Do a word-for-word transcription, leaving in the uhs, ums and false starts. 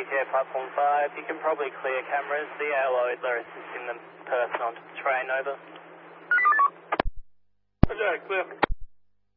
T J platform five. You can probably clear cameras. The A L O Idler assisting the person onto the train, over. Okay, clear.